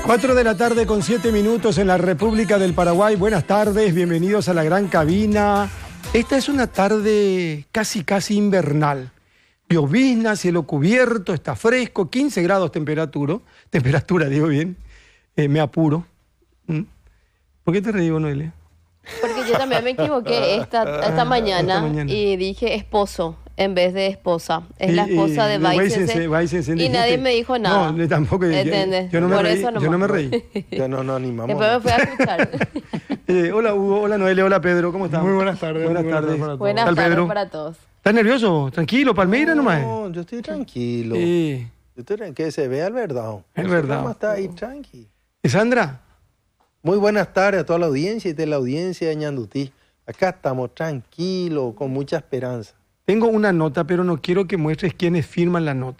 4 de la tarde con 7 minutos en la República del Paraguay. Buenas tardes, bienvenidos a la gran cabina. Esta es una tarde casi invernal. Llovizna, cielo cubierto, está fresco, 15 grados temperatura, digo bien. Me apuro. ¿Por qué te reí, Noelia? Porque yo también me equivoqué esta mañana y dije esposo en vez de esposa. Es la esposa de Weisense. Y nadie me dijo nada. No, tampoco. Yo no me reí. Ya no animamos. Después me fui a escuchar. Hola Hugo, hola Noelia, hola Pedro, ¿cómo están? Muy buenas tardes. Buenas tardes. Buenas tardes para todos. ¿Estás nervioso? Tranquilo, Palmeira nomás. No, yo estoy tranquilo. Sí. Que se vea el verdad. El verdad. ¿Cómo está ahí tranqui? ¿Y Sandra? Muy buenas tardes a toda la audiencia y de la audiencia de Ñandutí. Acá estamos tranquilos, con mucha esperanza. Tengo una nota, pero no quiero que muestres quiénes firman la nota.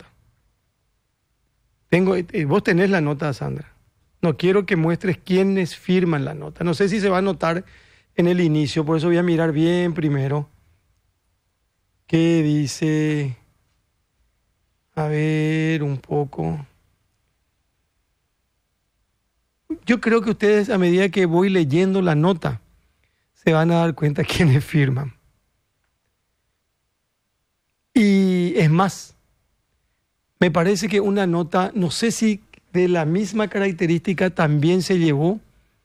Vos tenés la nota, Sandra. No quiero que muestres quiénes firman la nota. No sé si se va a notar en el inicio, por eso voy a mirar bien primero. ¿Qué dice? A ver, un poco. Yo creo que ustedes, a medida que voy leyendo la nota, se van a dar cuenta quiénes firman. Y es más, me parece que una nota, no sé si de la misma característica también se llevó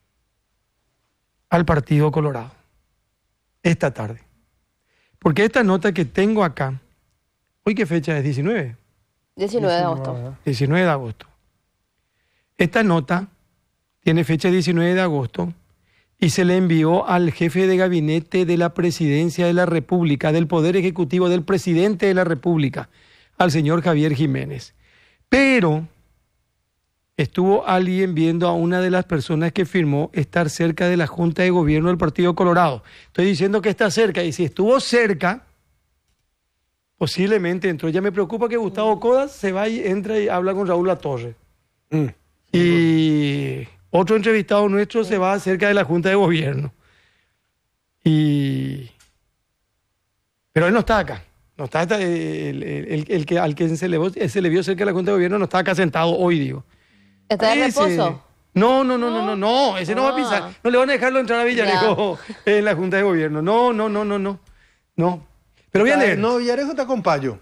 al Partido Colorado esta tarde. Porque esta nota que tengo acá, ¿hoy qué fecha es? 19. 19 de agosto. 19 de agosto. Esta nota tiene fecha 19 de agosto y se le envió al jefe de gabinete de la Presidencia de la República, del Poder Ejecutivo del Presidente de la República, al señor Javier Jiménez. Pero estuvo alguien viendo a una de las personas que firmó estar cerca de la Junta de Gobierno del Partido Colorado. Estoy diciendo que está cerca, y si estuvo cerca, posiblemente entró. Ya me preocupa que Gustavo Codas se va y entra y habla con Raúl Latorre. Y otro entrevistado nuestro se va cerca de la Junta de Gobierno. Pero él no está acá. No está al que se le vio cerca de la Junta de Gobierno no está acá sentado hoy, digo. ¿Está de reposo? No, ese no va a pisar. No le van a dejarlo entrar a Villarejo en la Junta de Gobierno. No. Pero voy a leer. No, Villarejo te acompaño.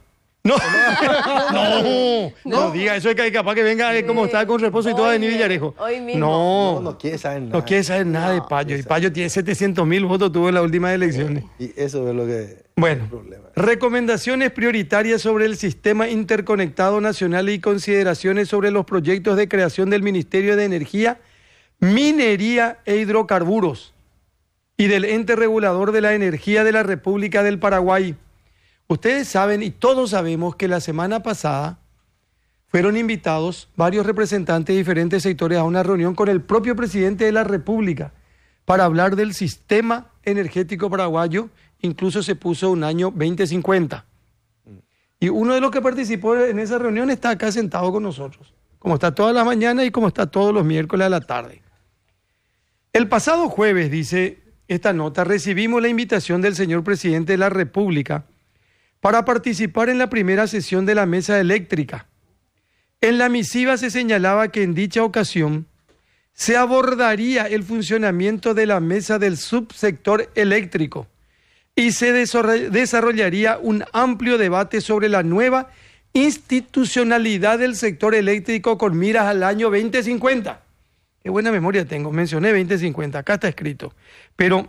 No diga eso, es que capaz que venga como está con reposo y todo a venir Villarejo. Hoy mismo. No quiere saber nada. No quiere saber nada de Payo. Y Payo tiene 700.000 votos, tuvo en las últimas elecciones. Y eso es lo que bueno, es el problema. Recomendaciones prioritarias sobre el sistema interconectado nacional y consideraciones sobre los proyectos de creación del Ministerio de Energía, Minería e Hidrocarburos y del Ente Regulador de la Energía de la República del Paraguay. Ustedes saben y todos sabemos que la semana pasada fueron invitados varios representantes de diferentes sectores a una reunión con el propio presidente de la República para hablar del sistema energético paraguayo. Incluso se puso un año 2050. Y uno de los que participó en esa reunión está acá sentado con nosotros, como está todas las mañanas y como está todos los miércoles a la tarde. El pasado jueves, dice esta nota, recibimos la invitación del señor presidente de la República para participar en la primera sesión de la mesa eléctrica. En la misiva se señalaba que en dicha ocasión se abordaría el funcionamiento de la mesa del subsector eléctrico y se desarrollaría un amplio debate sobre la nueva institucionalidad del sector eléctrico con miras al año 2050. Qué buena memoria tengo, mencioné 2050, acá está escrito. Pero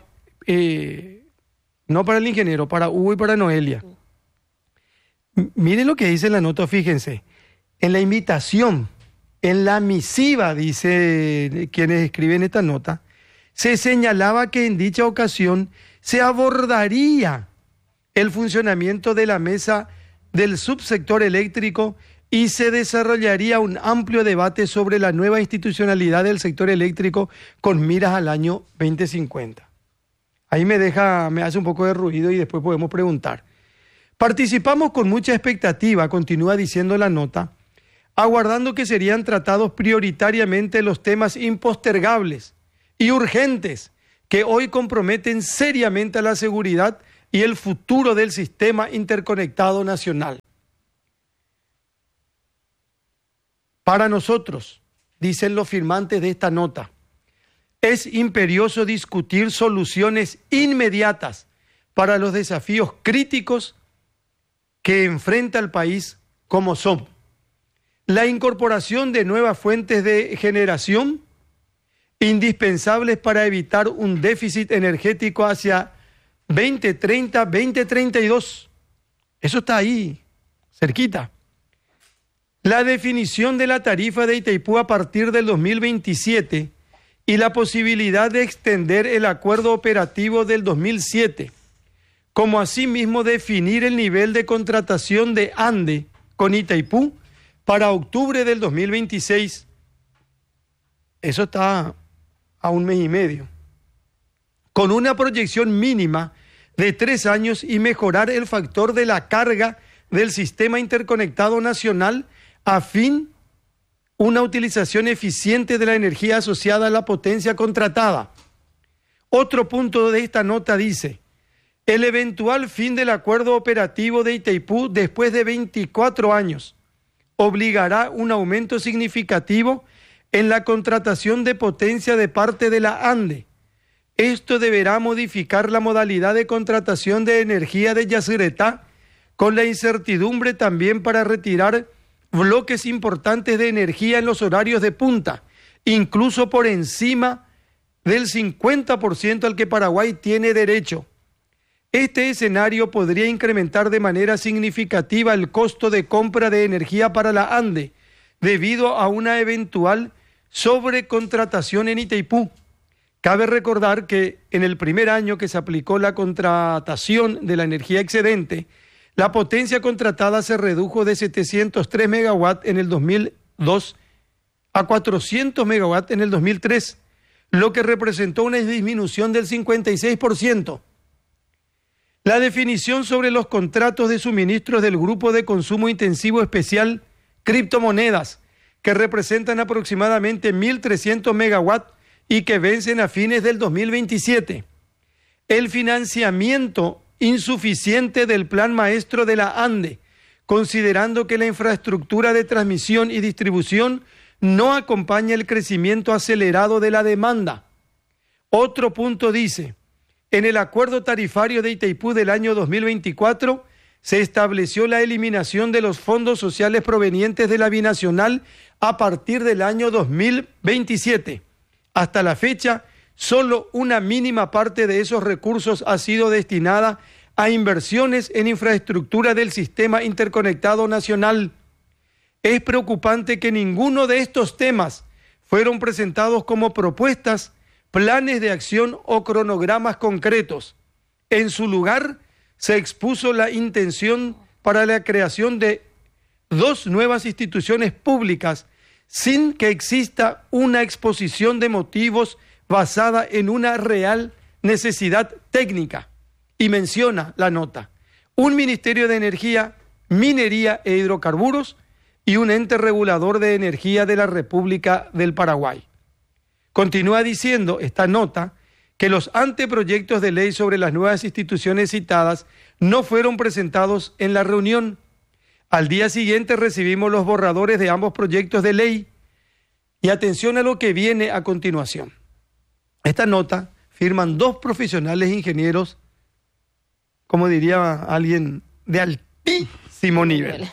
no para el ingeniero, para Hugo y para Noelia. Miren lo que dice la nota, fíjense. En la invitación, en la misiva, dice quienes escriben esta nota, se señalaba que en dicha ocasión se abordaría el funcionamiento de la mesa del subsector eléctrico y se desarrollaría un amplio debate sobre la nueva institucionalidad del sector eléctrico con miras al año 2050. Ahí me hace un poco de ruido y después podemos preguntar. Participamos con mucha expectativa, continúa diciendo la nota, aguardando que serían tratados prioritariamente los temas impostergables y urgentes que hoy comprometen seriamente a la seguridad y el futuro del sistema interconectado nacional. Para nosotros, dicen los firmantes de esta nota, es imperioso discutir soluciones inmediatas para los desafíos críticos que enfrenta el país, como son la incorporación de nuevas fuentes de generación indispensables para evitar un déficit energético hacia 2030, 2032. Eso está ahí, cerquita. La definición de la tarifa de Itaipú a partir del 2027 y la posibilidad de extender el acuerdo operativo del 2007, como asimismo definir el nivel de contratación de ANDE con Itaipú para octubre del 2026. Eso está a 1 mes y medio. Con una proyección mínima de 3 años y mejorar el factor de la carga del sistema interconectado nacional a fin una utilización eficiente de la energía asociada a la potencia contratada. Otro punto de esta nota dice, el eventual fin del acuerdo operativo de Itaipú después de 24 años obligará un aumento significativo en la contratación de potencia de parte de la ANDE. Esto deberá modificar la modalidad de contratación de energía de Yacyretá, con la incertidumbre también para retirar bloques importantes de energía en los horarios de punta, incluso por encima del 50% al que Paraguay tiene derecho. Este escenario podría incrementar de manera significativa el costo de compra de energía para la ANDE, debido a una eventual sobrecontratación en Itaipú. Cabe recordar que en el primer año que se aplicó la contratación de la energía excedente, la potencia contratada se redujo de 703 megawatts en el 2002 a 400 megawatts en el 2003, lo que representó una disminución del 56%. La definición sobre los contratos de suministros del grupo de consumo intensivo especial criptomonedas, que representan aproximadamente 1.300 megawatts y que vencen a fines del 2027. El financiamiento insuficiente del plan maestro de la ANDE, considerando que la infraestructura de transmisión y distribución no acompaña el crecimiento acelerado de la demanda. Otro punto dice, en el acuerdo tarifario de Itaipú del año 2024 se estableció la eliminación de los fondos sociales provenientes de la binacional a partir del año 2027. Hasta la fecha, solo una mínima parte de esos recursos ha sido destinada a inversiones en infraestructura del sistema interconectado nacional. Es preocupante que ninguno de estos temas fueron presentados como propuestas, planes de acción o cronogramas concretos. En su lugar, se expuso la intención para la creación de 2 nuevas instituciones públicas sin que exista una exposición de motivos basada en una real necesidad técnica. Y menciona la nota, un Ministerio de Energía, Minería e Hidrocarburos y un ente regulador de energía de la República del Paraguay. Continúa diciendo esta nota que los anteproyectos de ley sobre las nuevas instituciones citadas no fueron presentados en la reunión. Al día siguiente recibimos los borradores de ambos proyectos de ley. Y atención a lo que viene a continuación. Esta nota firman 2 profesionales ingenieros, como diría alguien, de altísimo nivel.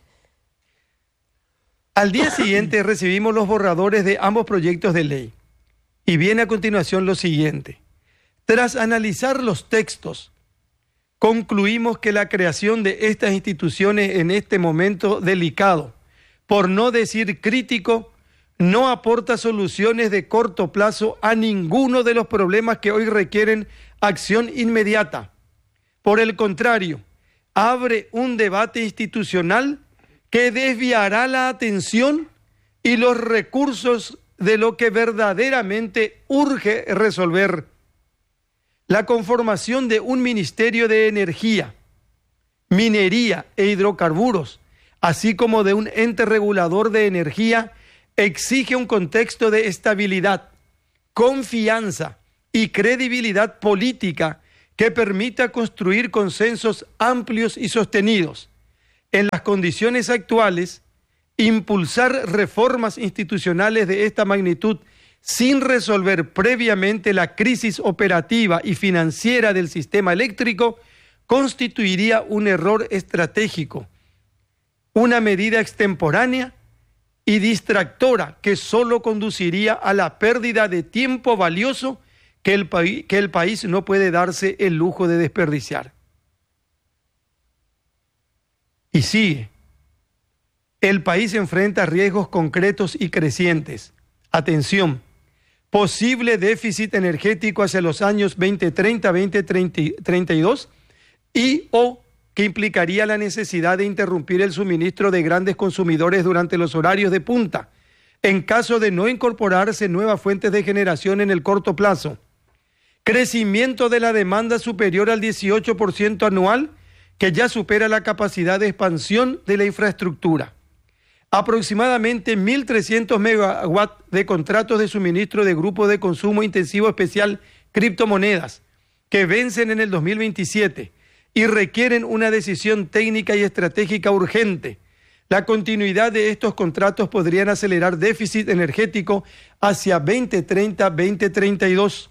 Al día siguiente recibimos los borradores de ambos proyectos de ley. Y viene a continuación lo siguiente. Tras analizar los textos, concluimos que la creación de estas instituciones en este momento delicado, por no decir crítico, no aporta soluciones de corto plazo a ninguno de los problemas que hoy requieren acción inmediata. Por el contrario, abre un debate institucional que desviará la atención y los recursos de lo que verdaderamente urge resolver. La conformación de un Ministerio de Energía, Minería e Hidrocarburos, así como de un ente regulador de energía, exige un contexto de estabilidad, confianza y credibilidad política que permita construir consensos amplios y sostenidos. En las condiciones actuales, impulsar reformas institucionales de esta magnitud sin resolver previamente la crisis operativa y financiera del sistema eléctrico constituiría un error estratégico, una medida extemporánea y distractora que solo conduciría a la pérdida de tiempo valioso que el país no puede darse el lujo de desperdiciar. Y sigue. El país enfrenta riesgos concretos y crecientes. Atención, posible déficit energético hacia los años 2030-2032 y o que implicaría la necesidad de interrumpir el suministro de grandes consumidores durante los horarios de punta, en caso de no incorporarse nuevas fuentes de generación en el corto plazo. Crecimiento de la demanda superior al 18% anual, que ya supera la capacidad de expansión de la infraestructura. Aproximadamente 1.300 megawatts de contratos de suministro de grupos de consumo intensivo especial criptomonedas, que vencen en el 2027 y requieren una decisión técnica y estratégica urgente. La continuidad de estos contratos podrían acelerar déficit energético hacia 2030-2032.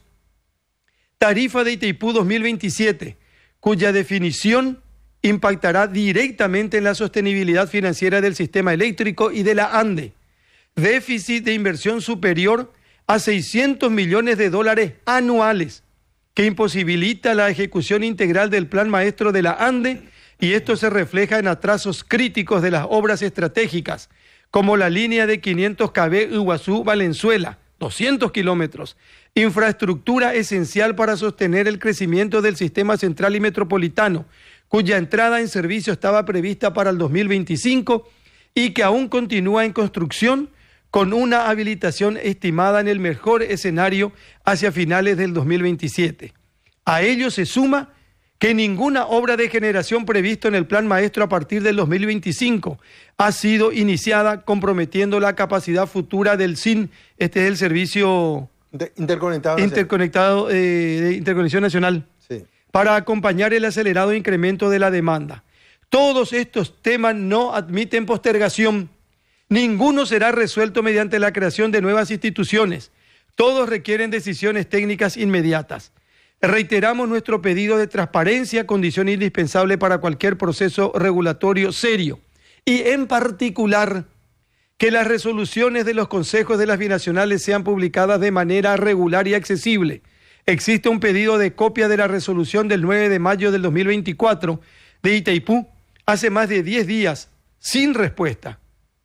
Tarifa de Itaipú 2027, cuya definición impactará directamente en la sostenibilidad financiera del sistema eléctrico y de la ANDE. Déficit de inversión superior a $600 millones anuales, que imposibilita la ejecución integral del plan maestro de la ANDE, y esto se refleja en atrasos críticos de las obras estratégicas, como la línea de 500 kV Iguazú-Valenzuela, 200 kilómetros, infraestructura esencial para sostener el crecimiento del sistema central y metropolitano, cuya entrada en servicio estaba prevista para el 2025 y que aún continúa en construcción, con una habilitación estimada en el mejor escenario hacia finales del 2027. A ello se suma que ninguna obra de generación prevista en el plan maestro a partir del 2025 ha sido iniciada, comprometiendo la capacidad futura del SIN, este es el servicio interconectado de interconexión nacional, sí, para acompañar el acelerado incremento de la demanda. Todos estos temas no admiten postergación. Ninguno será resuelto mediante la creación de nuevas instituciones. Todos requieren decisiones técnicas inmediatas. Reiteramos nuestro pedido de transparencia, condición indispensable para cualquier proceso regulatorio serio. Y en particular, que las resoluciones de los consejos de las binacionales sean publicadas de manera regular y accesible. Existe un pedido de copia de la resolución del 9 de mayo del 2024 de Itaipú, hace más de 10 días, sin respuesta.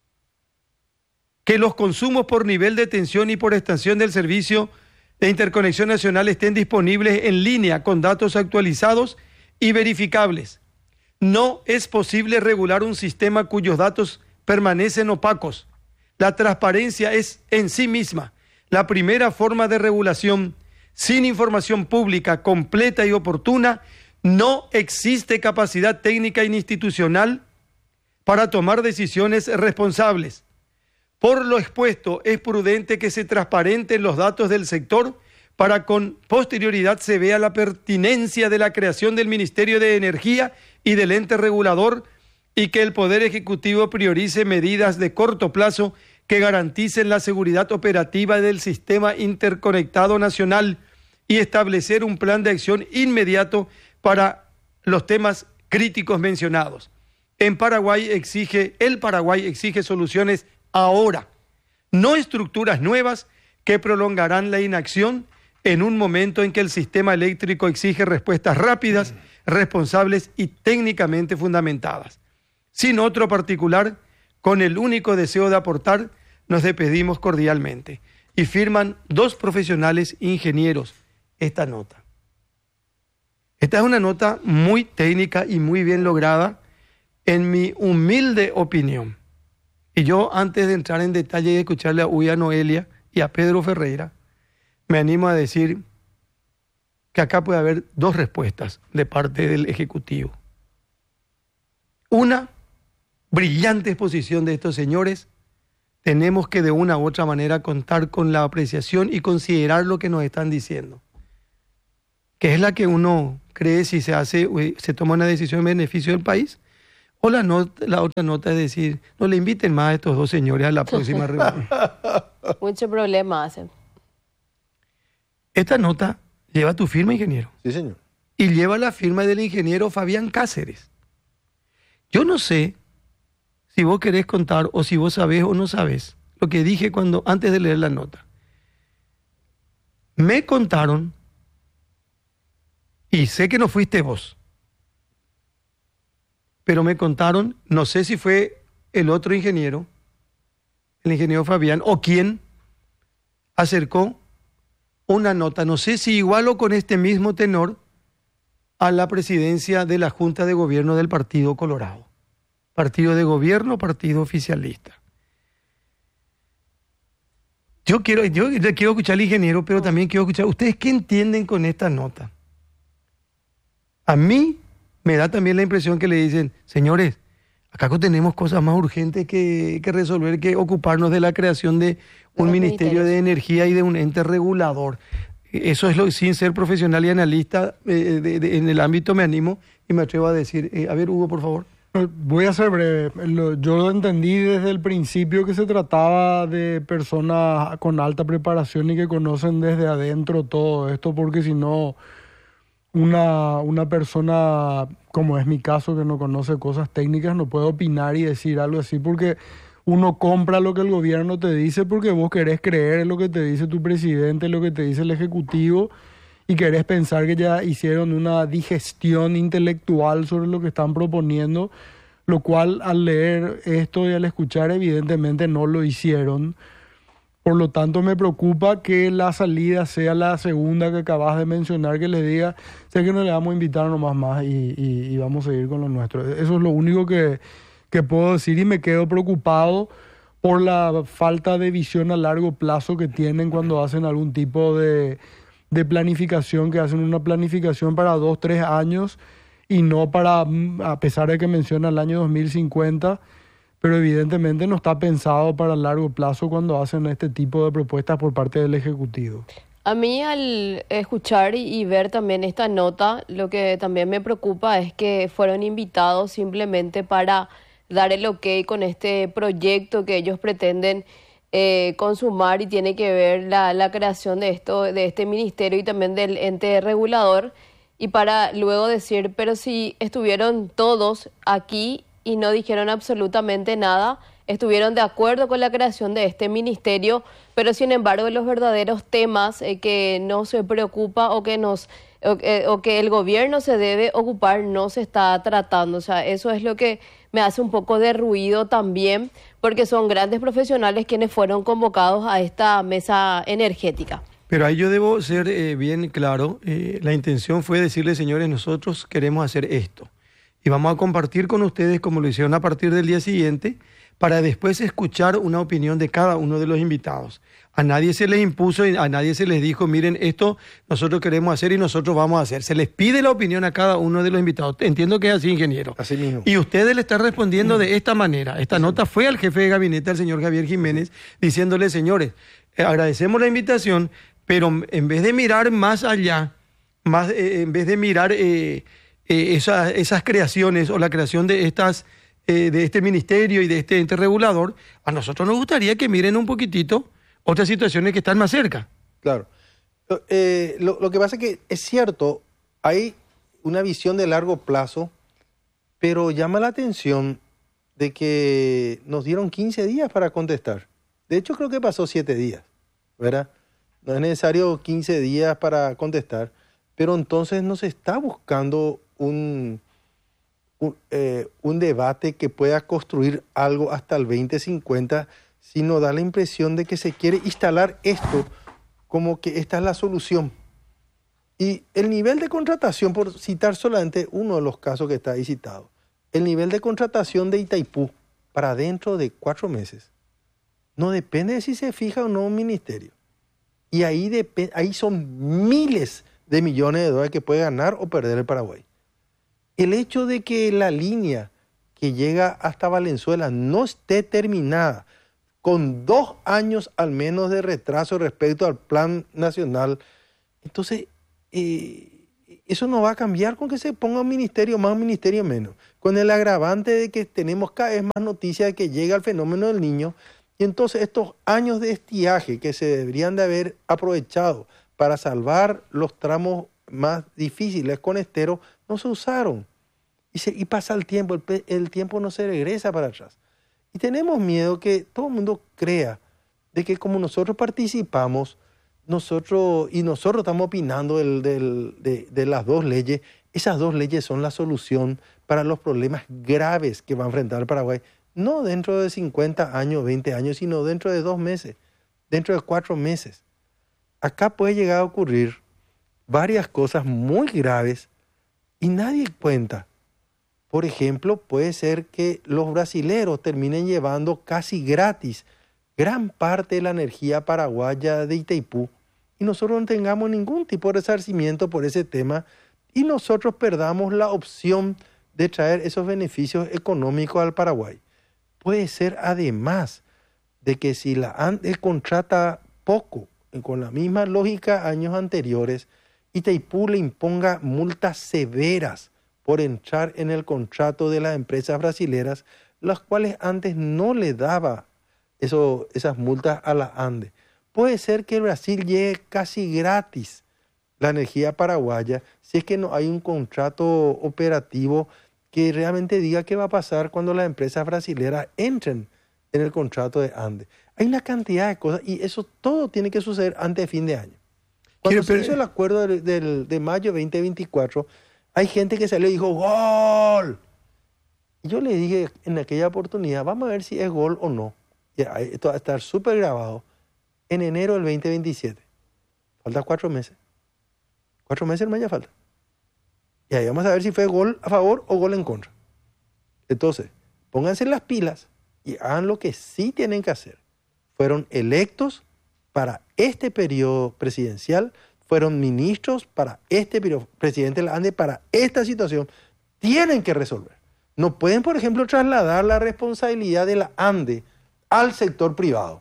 Que los consumos por nivel de tensión y por extensión del servicio de interconexión nacional estén disponibles en línea con datos actualizados y verificables. No es posible regular un sistema cuyos datos permanecen opacos. La transparencia es en sí misma la primera forma de regulación. Sin información pública completa y oportuna, no existe capacidad técnica e institucional para tomar decisiones responsables. Por lo expuesto, es prudente que se transparenten los datos del sector para con posterioridad se vea la pertinencia de la creación del Ministerio de Energía y del ente regulador, y que el Poder Ejecutivo priorice medidas de corto plazo que garanticen la seguridad operativa del sistema interconectado nacional y establecer un plan de acción inmediato para los temas críticos mencionados. El Paraguay exige soluciones ahora, no estructuras nuevas que prolongarán la inacción en un momento en que el sistema eléctrico exige respuestas rápidas, responsables y técnicamente fundamentadas. Sin otro particular, con el único deseo de aportar, nos despedimos cordialmente. Y firman 2 profesionales ingenieros esta nota. Esta es una nota muy técnica y muy bien lograda, en mi humilde opinión. Y yo, antes de entrar en detalle y escucharle a Ulla Noelia y a Pedro Ferreira, me animo a decir que acá puede haber 2 respuestas de parte del Ejecutivo. Una, brillante exposición de estos señores. Tenemos que de una u otra manera contar con la apreciación y considerar lo que nos están diciendo, que es la que uno cree si se toma una decisión en beneficio del país O la otra nota es decir, no le inviten más a estos dos señores a la próxima reunión. Mucho problema hacen. Esta nota lleva tu firma, ingeniero. Sí, señor. Y lleva la firma del ingeniero Fabián Cáceres. Yo no sé si vos querés contar o si vos sabés o no sabés lo que dije antes de leer la nota. Me contaron, y sé que no fuiste vos, pero me contaron, no sé si fue el otro ingeniero, el ingeniero Fabián, o quién acercó una nota, no sé si igual o con este mismo tenor, a la presidencia de la Junta de Gobierno del Partido Colorado. Partido de gobierno, partido oficialista. Yo le quiero escuchar al ingeniero, pero también quiero escuchar, ¿ustedes qué entienden con esta nota? A mí me da también la impresión que le dicen, señores, acá tenemos cosas más urgentes que resolver, que ocuparnos de la creación de un Ministerio de Energía y de un ente regulador. Eso es sin ser profesional y analista en el ámbito, me animo y me atrevo a decir. A ver, Hugo, por favor. Voy a ser breve. Yo lo entendí desde el principio que se trataba de personas con alta preparación y que conocen desde adentro todo esto, porque si no, una persona, como es mi caso, que no conoce cosas técnicas, no puede opinar y decir algo así, porque uno compra lo que el gobierno te dice porque vos querés creer en lo que te dice tu presidente, lo que te dice el ejecutivo, y querés pensar que ya hicieron una digestión intelectual sobre lo que están proponiendo, lo cual al leer esto y al escuchar evidentemente no lo hicieron. Por lo tanto me preocupa que la salida sea la segunda que acabas de mencionar, que les diga, sé que no le vamos a invitar nomás más y vamos a seguir con lo nuestro. Eso es lo único que puedo decir, y me quedo preocupado por la falta de visión a largo plazo que tienen cuando hacen algún tipo de planificación, que hacen una planificación para 2, 3 años y no para, a pesar de que menciona el año 2050, pero evidentemente no está pensado para largo plazo cuando hacen este tipo de propuestas por parte del Ejecutivo. A mí al escuchar y ver también esta nota, lo que también me preocupa es que fueron invitados simplemente para dar el ok con este proyecto que ellos pretenden consumar, y tiene que ver la creación de este ministerio y también del ente regulador, y para luego decir, pero si estuvieron todos aquí y no dijeron absolutamente nada, estuvieron de acuerdo con la creación de este ministerio, pero sin embargo los verdaderos temas que no se preocupa o que el gobierno se debe ocupar no se está tratando. O sea, eso es lo que me hace un poco de ruido también, porque son grandes profesionales quienes fueron convocados a esta mesa energética. Pero ahí yo debo ser bien claro, la intención fue decirle, señores, nosotros queremos hacer esto y vamos a compartir con ustedes como lo hicieron a partir del día siguiente, para después escuchar una opinión de cada uno de los invitados. A nadie se les impuso, a nadie se les dijo, miren, esto nosotros queremos hacer y nosotros vamos a hacer. Se les pide la opinión a cada uno de los invitados. Entiendo que es así, ingeniero. Así mismo. Y ustedes le están respondiendo de esta manera. Esta nota fue al jefe de gabinete, al señor Javier Jiménez, diciéndole, señores, agradecemos la invitación, pero en vez de mirar más allá, en vez de mirar esas creaciones o la creación de este ministerio y de este ente regulador, a nosotros nos gustaría que miren un poquitito otras situaciones que están más cerca. Claro. Lo que pasa es que es cierto, hay una visión de largo plazo, pero llama la atención de que nos dieron 15 días para contestar. De hecho, creo que pasó 7 días, ¿verdad? No es necesario 15 días para contestar, pero entonces no se está buscando un debate que pueda construir algo hasta el 2050, sino da la impresión de que se quiere instalar esto como que esta es la solución. Y el nivel de contratación, por citar solamente uno de los casos que está ahí citado, el nivel de contratación de Itaipú para dentro de 4 meses, no depende de si se fija o no un ministerio. Y ahí son miles de millones de dólares que puede ganar o perder el Paraguay. El hecho de que la línea que llega hasta Valenzuela no esté terminada, con 2 años al menos de retraso respecto al plan nacional, entonces eso no va a cambiar con que se ponga un ministerio más, un ministerio menos. Con el agravante de que tenemos cada vez más noticias de que llega el fenómeno del Niño. Y entonces estos años de estiaje que se deberían de haber aprovechado para salvar los tramos más difíciles con estero, no se usaron. Y pasa el tiempo no se regresa para atrás. Y tenemos miedo que todo el mundo crea de que como nosotros participamos, nosotros estamos opinando de las dos leyes, esas dos leyes son la solución para los problemas graves que va a enfrentar el Paraguay. No dentro de 50 años, 20 años, sino dentro de 2 meses, dentro de 4 meses. Acá puede llegar a ocurrir varias cosas muy graves y nadie cuenta. Por ejemplo, puede ser que los brasileros terminen llevando casi gratis gran parte de la energía paraguaya de Itaipú y nosotros no tengamos ningún tipo de resarcimiento por ese tema y nosotros perdamos la opción de traer esos beneficios económicos al Paraguay. Puede ser además de que si la ANDE contrata poco, con la misma lógica años anteriores, Itaipú le imponga multas severas por entrar en el contrato de las empresas brasileras, las cuales antes no le daba esas multas a la ANDE. Puede ser que el Brasil llegue casi gratis la energía paraguaya si es que no hay un contrato operativo que realmente diga qué va a pasar cuando las empresas brasileras entren en el contrato de ANDE. Hay una cantidad de cosas y eso todo tiene que suceder antes de fin de año. Cuando se hizo el acuerdo de mayo 2024, hay gente que salió y dijo ¡gol! Y yo le dije en aquella oportunidad, vamos a ver si es gol o no. Esto va a estar súper grabado en enero del 2027. Falta 4 meses. 4 meses más ya falta. Y ahí vamos a ver si fue gol a favor o gol en contra. Entonces, pónganse las pilas y hagan lo que sí tienen que hacer. Fueron electos para este periodo presidencial, fueron ministros para este periodo, presidente de la ANDE para esta situación. Tienen que resolver. No pueden, por ejemplo, trasladar la responsabilidad de la ANDE al sector privado.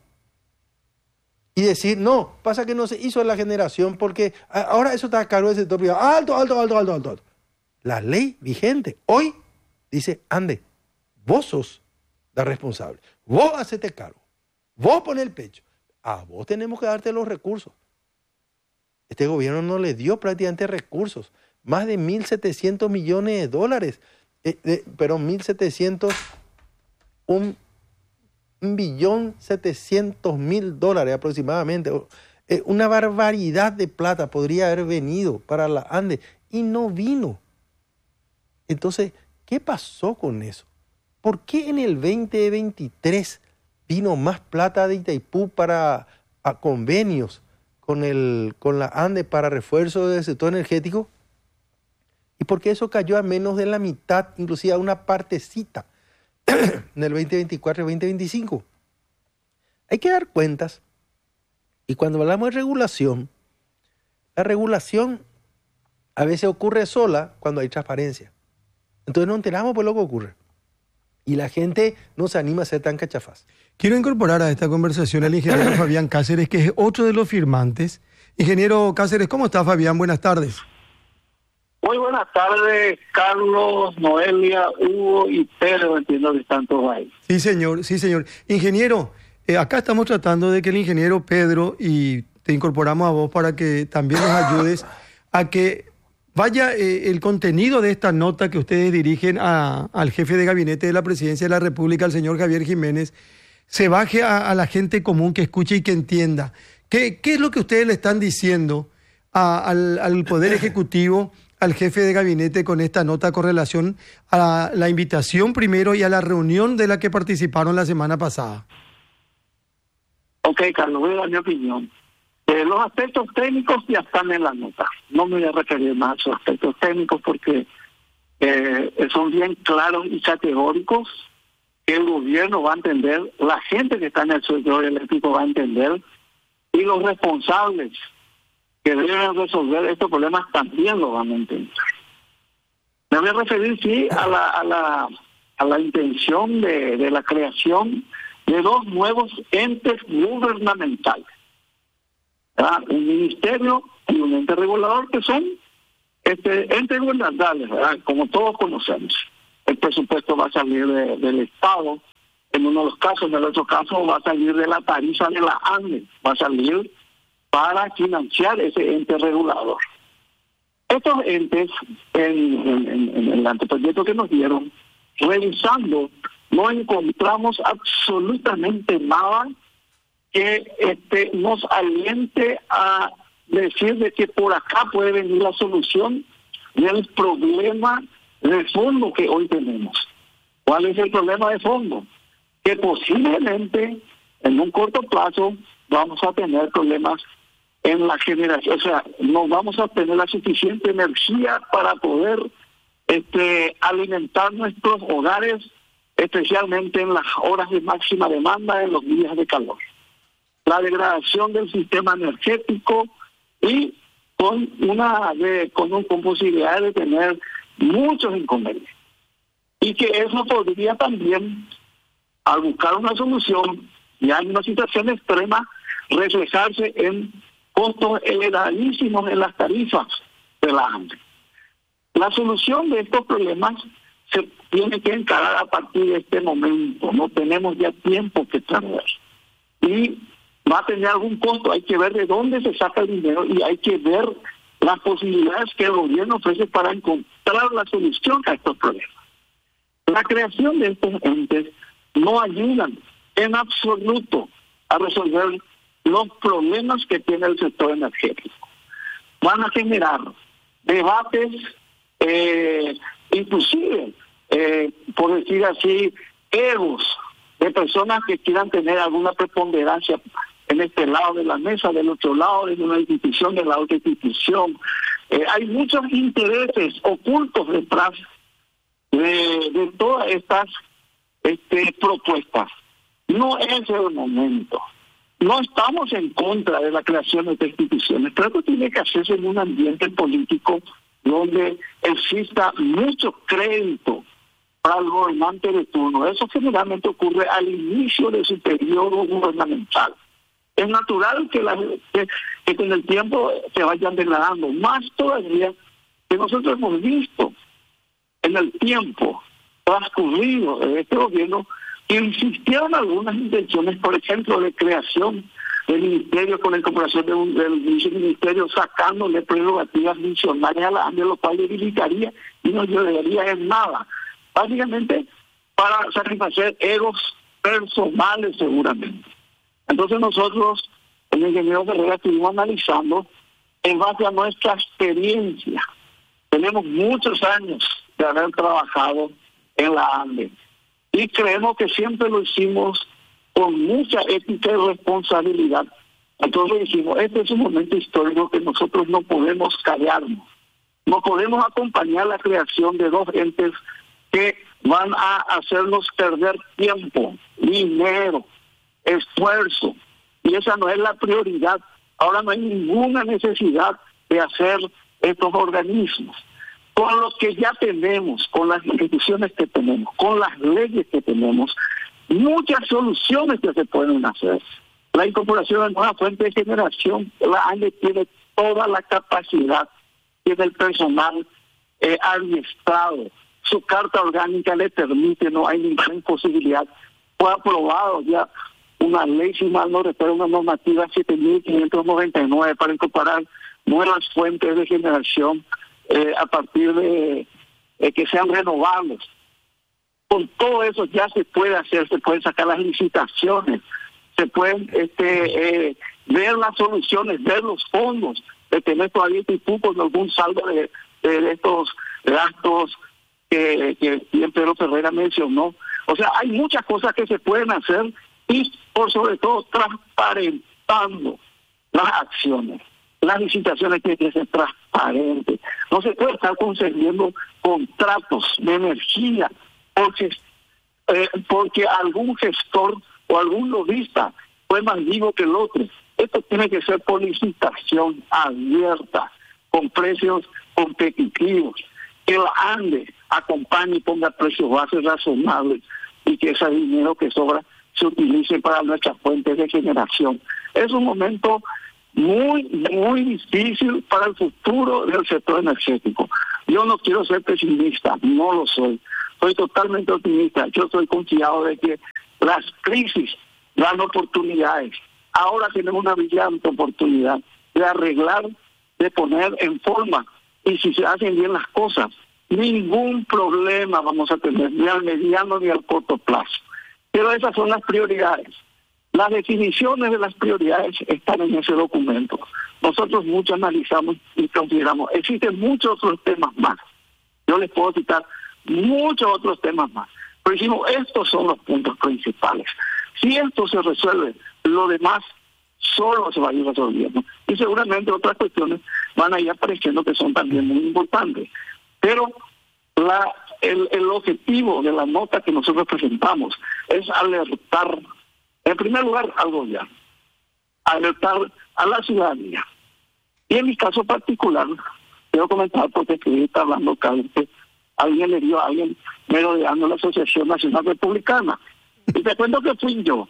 Y decir, no, pasa que no se hizo la generación porque ahora eso está a cargo del sector privado. Alto. La ley vigente hoy dice, ANDE, vos sos la responsable. Vos hacete cargo. Vos pones el pecho. A vos tenemos que darte los recursos. Este gobierno no le dio prácticamente recursos. Más de 1.700 millones de dólares. Perdón, 1.700, 1.700.000 dólares aproximadamente. Una barbaridad de plata podría haber venido para la ANDE y no vino. Entonces, ¿qué pasó con eso? ¿Por qué en el 2023 vino más plata de Itaipú para convenios con la ANDE para refuerzo del sector energético? ¿Y por qué eso cayó a menos de la mitad, inclusive a una partecita en el 2024 y 2025? Hay que dar cuentas. Y cuando hablamos de regulación, la regulación a veces ocurre sola cuando hay transparencia. Entonces no enteramos por lo que ocurre. Y la gente no se anima a ser tan cachafaz. Quiero incorporar a esta conversación al ingeniero Fabián Cáceres, que es otro de los firmantes. Ingeniero Cáceres, ¿cómo está, Fabián? Buenas tardes. Muy buenas tardes, Carlos, Noelia, Hugo y Pedro, entiendo que están todos ahí. Sí, señor, sí, señor. Ingeniero, acá estamos tratando de que el ingeniero Pedro, y te incorporamos a vos para que también nos ayudes a que vaya el contenido de esta nota que ustedes dirigen al jefe de gabinete de la Presidencia de la República, el señor Javier Jiménez, se baje a la gente común que escuche y que entienda. ¿Qué es lo que ustedes le están diciendo al Poder Ejecutivo, al jefe de gabinete con esta nota con relación a la invitación primero y a la reunión de la que participaron la semana pasada? Ok, Carlos, voy a dar mi opinión. Los aspectos técnicos ya están en la nota. No me voy a referir más a esos aspectos técnicos porque son bien claros y categóricos que el gobierno va a entender, la gente que está en el sector eléctrico va a entender y los responsables que deben resolver estos problemas también lo van a entender. Me voy a referir, sí, a la intención de la creación de 2 nuevos entes gubernamentales. Un ministerio y un ente regulador que son Entes gubernamentales, ¿verdad? Como todos conocemos, el presupuesto va a salir del Estado, en uno de los casos, en el otro caso va a salir de la tarifa de la ANDE, va a salir para financiar ese ente regulador. Estos entes, en el anteproyecto que nos dieron, revisando, no encontramos absolutamente nada que nos aliente a decir de que por acá puede venir la solución del problema de fondo que hoy tenemos. ¿Cuál es el problema de fondo? Que posiblemente en un corto plazo vamos a tener problemas en la generación, o sea, no vamos a tener la suficiente energía para poder alimentar nuestros hogares, especialmente en las horas de máxima demanda, en los días de calor. La degradación del sistema energético y con posibilidad de tener muchos inconvenientes. Y que eso podría también, al buscar una solución, ya en una situación extrema, reflejarse en costos elevadísimos en las tarifas de la ANDE. La solución de estos problemas se tiene que encarar a partir de este momento. No tenemos ya tiempo que perder. Y va a tener algún costo, hay que ver de dónde se saca el dinero y hay que ver las posibilidades que el gobierno ofrece para encontrar la solución a estos problemas. La creación de estos entes no ayudan en absoluto a resolver los problemas que tiene el sector energético. Van a generar debates, inclusive, por decir así, egos de personas que quieran tener alguna preponderancia en este lado de la mesa, del otro lado de una institución, de la otra institución. Hay muchos intereses ocultos detrás de todas estas propuestas. No es el momento. No estamos en contra de la creación de estas instituciones, pero esto tiene que hacerse en un ambiente político donde exista mucho crédito para el gobernante de turno. Eso generalmente ocurre al inicio de su periodo gubernamental. Es natural que con el tiempo se vayan degradando. Más todavía que nosotros hemos visto en el tiempo transcurrido de este gobierno que insistieron algunas intenciones, por ejemplo, de creación del ministerio con la incorporación del viceministerio, sacándole prerrogativas misionarias a la ANDE, lo cual debilitaría y no ayudaría en nada. Básicamente para satisfacer egos personales seguramente. Entonces nosotros, el ingeniero Ferreira, estuvimos analizando en base a nuestra experiencia. Tenemos muchos años de haber trabajado en la ANDE y creemos que siempre lo hicimos con mucha ética y responsabilidad. Entonces dijimos, este es un momento histórico que nosotros no podemos callarnos. No podemos acompañar la creación de dos entes que van a hacernos perder tiempo, dinero, esfuerzo. Y esa no es la prioridad. Ahora no hay ninguna necesidad de hacer estos organismos. Con lo que ya tenemos, con las instituciones que tenemos, con las leyes que tenemos, muchas soluciones que se pueden hacer. La incorporación de nuevas fuentes de generación, la ANDE tiene toda la capacidad, tiene el personal adiestrado. Su carta orgánica le permite, no hay ninguna imposibilidad. Fue aprobado ya una ley, si mal no recuerdo, una normativa 7.599 para incorporar nuevas fuentes de generación a partir de que sean renovables. Con todo eso ya se puede hacer, se pueden sacar las licitaciones, se pueden ver las soluciones, ver los fondos, de tener todavía con algún saldo de estos gastos que Pedro Ferreira mencionó. O sea, hay muchas cosas que se pueden hacer y por sobre todo transparentando las acciones. Las licitaciones tienen que ser transparentes. No se puede estar concediendo contratos de energía porque algún gestor o algún lobista fue más vivo que el otro. Esto tiene que ser por licitación abierta, con precios competitivos, que la ANDE acompañe y ponga precios bases razonables y que ese dinero que sobra se utilice para nuestras fuentes de generación. Es un momento muy, muy difícil para el futuro del sector energético. Yo no quiero ser pesimista, no lo soy. Soy totalmente optimista. Yo soy confiado de que las crisis dan oportunidades. Ahora tenemos una brillante oportunidad de arreglar, de poner en forma. Y si se hacen bien las cosas, ningún problema vamos a tener, ni al mediano ni al corto plazo. Pero esas son las prioridades. Las definiciones de las prioridades están en ese documento. Nosotros mucho analizamos y consideramos. Existen muchos otros temas más. Yo les puedo citar muchos otros temas más. Pero decimos, estos son los puntos principales. Si esto se resuelve, lo demás solo se va a ir resolviendo. Y seguramente otras cuestiones van a ir apareciendo que son también muy importantes. Pero el objetivo de la nota que nosotros presentamos es alertar, en primer lugar, al gobierno, alertar a la ciudadanía. Y en mi caso particular, quiero comentar porque estoy hablando que alguien le dio a alguien merodeando la Asociación Nacional Republicana. Y te cuento que fui yo.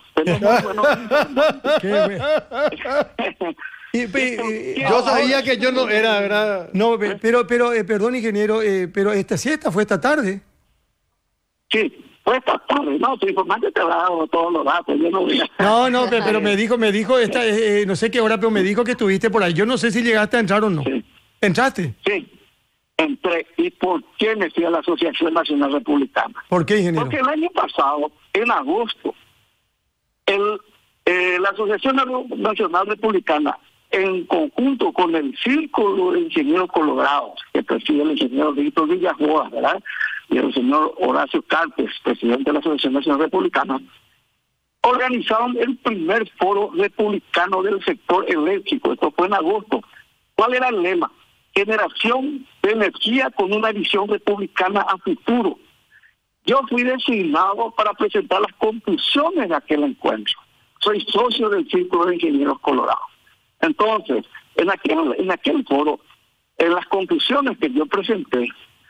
Yo sabía que yo no era, ¿verdad? No, pero perdón, ingeniero, pero esta siesta fue esta tarde. Sí, fue esta tarde. No, tu informante te ha dado todos los datos. Yo no vi. No, pero me dijo, no sé qué hora, pero me dijo que estuviste por ahí. Yo no sé si llegaste a entrar o no. Sí. ¿Entraste? Sí, entré. ¿Y por qué me fui a la Asociación Nacional Republicana? ¿Por qué, ingeniero? Porque el año pasado, en agosto, la Asociación Nacional Republicana, en conjunto con el Círculo de Ingenieros Colorados, que preside el ingeniero Víctor Villajoa, ¿verdad?, y el señor Horacio Cartes, presidente de la Asociación Nacional Republicana, organizaron el primer foro republicano del sector eléctrico. Esto fue en agosto. ¿Cuál era el lema? Generación de energía con una visión republicana a futuro. Yo fui designado para presentar las conclusiones de aquel encuentro. Soy socio del Círculo de Ingenieros Colorados. Entonces, en aquel foro, en las conclusiones que yo presenté,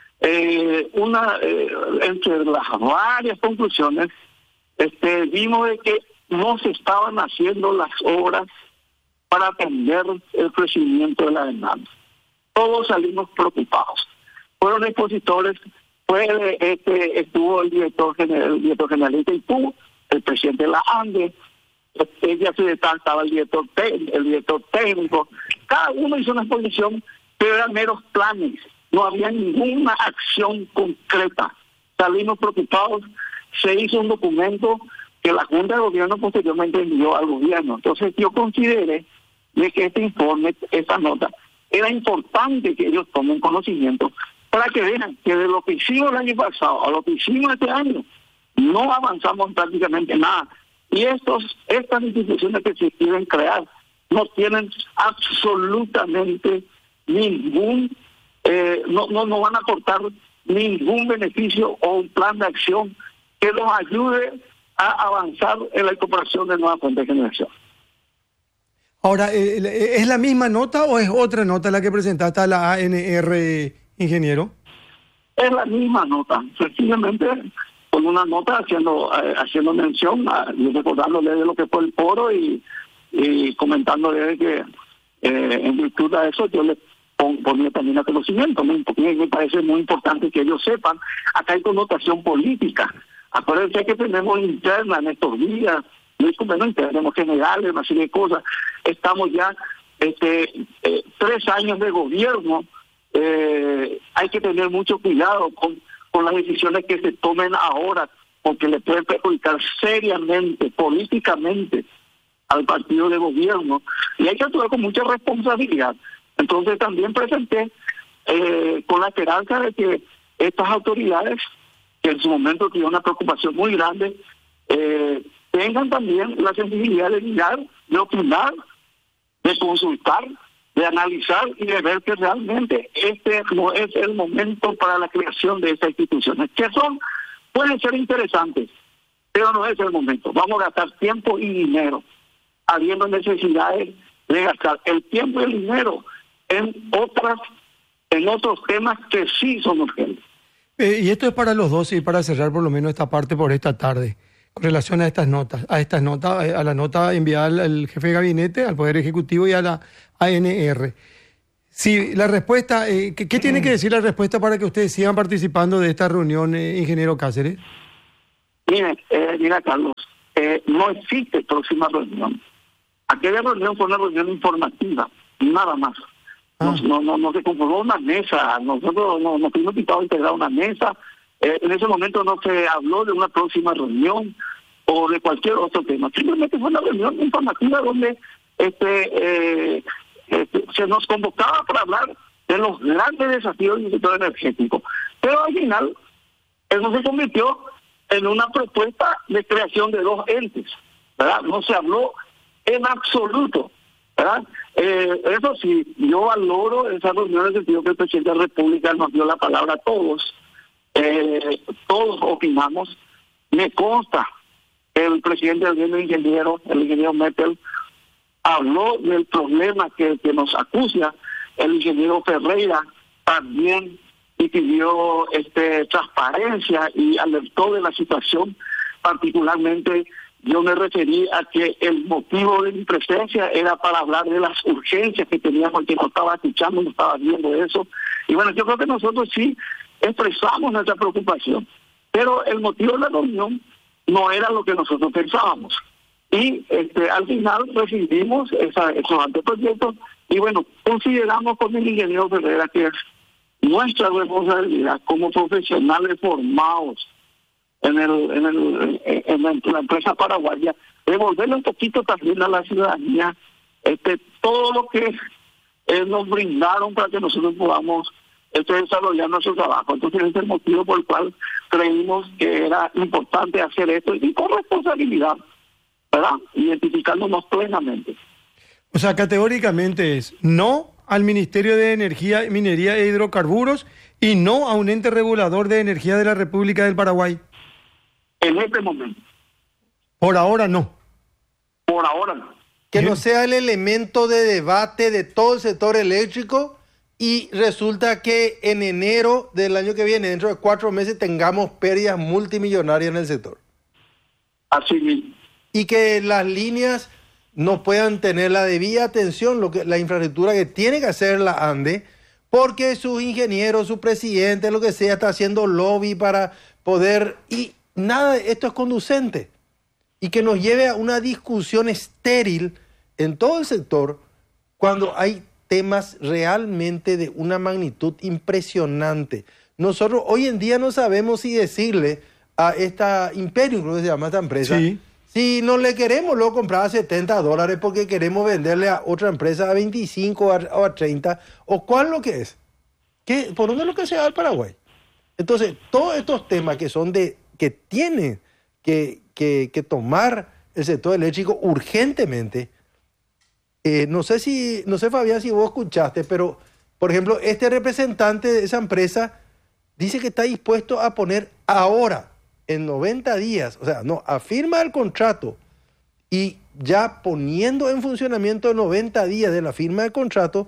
entre las varias conclusiones, vimos de que no se estaban haciendo las obras para atender el crecimiento de la demanda. Todos salimos preocupados. Fueron expositores, estuvo el director general de IPU, el presidente de la ANDE, estaba el director técnico. Cada uno hizo una exposición, pero eran meros planes. No había ninguna acción concreta. Salimos preocupados. Se hizo un documento que la Junta de Gobierno posteriormente envió al gobierno. Entonces yo consideré de que este informe, esta nota, era importante que ellos tomen conocimiento para que vean que de lo que hicimos el año pasado a lo que hicimos este año, no avanzamos prácticamente nada. Y estas instituciones que se quieren crear no tienen absolutamente ningún, no van a aportar ningún beneficio o un plan de acción que nos ayude a avanzar en la incorporación de nuevas fuentes de generación. Ahora, ¿es la misma nota o es otra nota la que presentaste a la ANR, ingeniero? Es la misma nota, sencillamente con una nota haciendo mención, recordándole de lo que fue el foro y comentándole que en virtud de eso yo le ponía también a conocimiento. Me parece muy importante que ellos sepan. Acá hay connotación política. Acuérdense que tenemos interna en estos días, tenemos generales, una serie de cosas. Estamos ya 3 años de gobierno. Hay que tener mucho cuidado con las decisiones que se tomen ahora, porque le pueden perjudicar seriamente, políticamente, al partido de gobierno, y hay que actuar con mucha responsabilidad. Entonces también presenté con la esperanza de que estas autoridades, que en su momento tuvieron una preocupación muy grande, tengan también la sensibilidad de mirar, de opinar, de consultar, de analizar y de ver que realmente este no es el momento para la creación de estas instituciones, que pueden ser interesantes, pero no es el momento. Vamos a gastar tiempo y dinero, habiendo necesidades de gastar el tiempo y el dinero en otros temas que sí son urgentes. Y esto es para los dos, y para cerrar por lo menos esta parte por esta tarde. con relación a estas notas, a la nota enviada al jefe de gabinete, al Poder Ejecutivo y a la ANR. Sí, la respuesta, ¿qué tiene que decir la respuesta para que ustedes sigan participando de esta reunión, ingeniero Cáceres? Mira, Carlos, no existe próxima reunión. Aquella reunión fue una reunión informativa, nada más. No se conformó una mesa, nosotros nos fuimos invitados a integrar una mesa. En ese momento no se habló de una próxima reunión o de cualquier otro tema. Simplemente fue una reunión informativa donde se nos convocaba para hablar de los grandes desafíos del sector energético. Pero al final, eso se convirtió en una propuesta de creación de dos entes, ¿verdad? No se habló en absoluto, ¿verdad? Eso sí, yo valoro esa reunión en el sentido que el presidente de la República nos dio la palabra a todos. Todos opinamos. Me consta que el presidente del ingeniero, el ingeniero Mettel, habló del problema que nos acucia. El ingeniero Ferreira también y pidió transparencia y alertó de la situación. Particularmente yo me referí a que el motivo de mi presencia era para hablar de las urgencias que teníamos, que no estaba escuchando, no estaba viendo eso. Y bueno, yo creo que nosotros sí expresamos nuestra preocupación, pero el motivo de la reunión no era lo que nosotros pensábamos. Y al final recibimos esos anteproyectos y bueno, consideramos con el ingeniero Ferreira que es nuestra responsabilidad como profesionales formados en la empresa paraguaya, devolverle un poquito también a la ciudadanía todo lo que nos brindaron para que nosotros podamos desarrollar nuestro trabajo. Entonces ese es el motivo por el cual creímos que era importante hacer esto y con responsabilidad, ¿verdad? Identificándonos plenamente. O sea, categóricamente es no al Ministerio de Energía, Minería e Hidrocarburos y no a un ente regulador de energía de la República del Paraguay. En este momento. Por ahora no. Por ahora no. Que no sea el elemento de debate de todo el sector eléctrico y resulta que en enero del año que viene, dentro de 4 meses, tengamos pérdidas multimillonarias en el sector. Así mismo. Y que las líneas no puedan tener la debida atención, la infraestructura que tiene que hacer la ANDE, porque sus ingenieros, su presidente, lo que sea, está haciendo lobby para poder... Y nada de esto es conducente. Y que nos lleve a una discusión estéril en todo el sector cuando hay temas realmente de una magnitud impresionante. Nosotros hoy en día no sabemos si decirle a esta Imperium, creo que se llama esta empresa, sí, si no le queremos luego comprar a $70 porque queremos venderle a otra empresa a 25 o a 30, o cuál lo que es. ¿Por dónde es lo que se va al Paraguay? Entonces, todos estos temas que son que tienen que tomar el sector eléctrico urgentemente. No sé, Fabián, si vos escuchaste, pero, por ejemplo, este representante de esa empresa dice que está dispuesto a poner ahora, en 90 días, o sea, no, afirma el contrato y ya poniendo en funcionamiento en 90 días de la firma del contrato,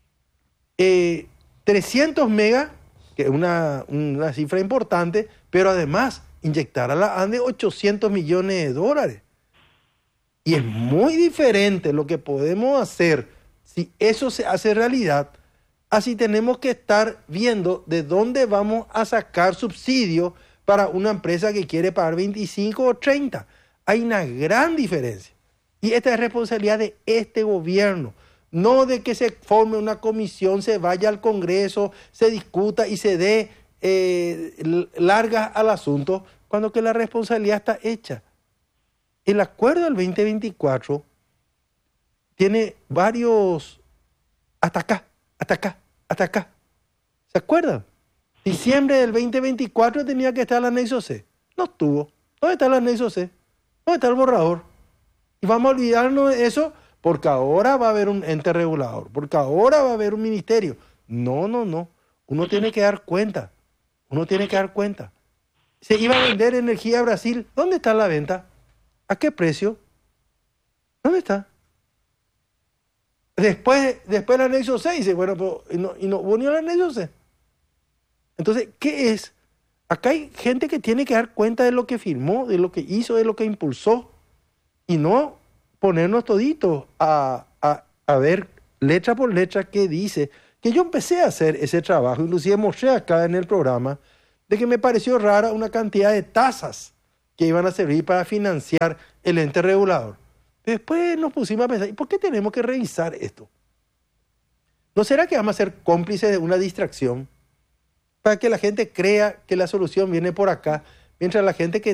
300 megas, que es una cifra importante, pero además inyectar a la ANDE $800 millones. Y es muy diferente lo que podemos hacer si eso se hace realidad, así tenemos que estar viendo de dónde vamos a sacar subsidios para una empresa que quiere pagar 25 o 30. Hay una gran diferencia. Y esta es responsabilidad de este gobierno. No de que se forme una comisión, se vaya al Congreso, se discuta y se dé largas al asunto, cuando que la responsabilidad está hecha. El acuerdo del 2024 tiene varios hasta acá. ¿Se acuerdan? Diciembre del 2024 tenía que estar el anexo C. No estuvo. ¿Dónde está el anexo C? ¿Dónde está el borrador? Y vamos a olvidarnos de eso porque ahora va a haber un ente regulador, porque ahora va a haber un ministerio. No. Uno tiene que dar cuenta. Se iba a vender energía a Brasil. ¿Dónde está la venta? ¿A qué precio? ¿Dónde está? Después el anexo C dice, bueno, pero no hubo ni el anexo C. Entonces, ¿qué es Acá hay gente que tiene que dar cuenta de lo que firmó, de lo que hizo, de lo que impulsó, y no ponernos toditos a ver letra por letra qué dice. Que yo empecé a hacer ese trabajo, inclusive mostré acá en el programa, de que me pareció rara una cantidad de tasas que iban a servir para financiar el ente regulador. Después nos pusimos a pensar, ¿y por qué tenemos que revisar esto? ¿No será que vamos a ser cómplices de una distracción para que la gente crea que la solución viene por acá, mientras la gente que